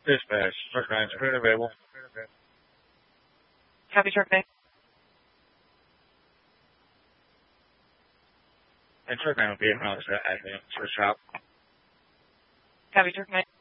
Dispatch, truck 9, currently available. Copy, truck 9. And truck 9 will be around this accident for shop. Copy, truck 9.